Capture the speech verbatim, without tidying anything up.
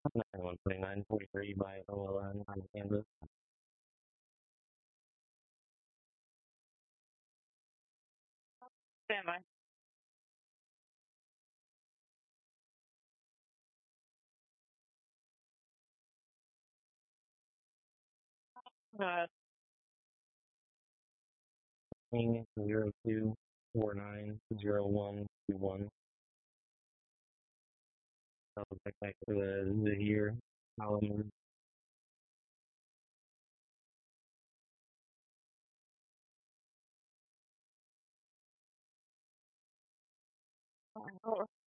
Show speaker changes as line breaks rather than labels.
one twenty-nine forty-three by O L N on Kansas.
Stand by. Uh,
zero two four nine zero one two one. I'll check back to the Zahir column.
oh,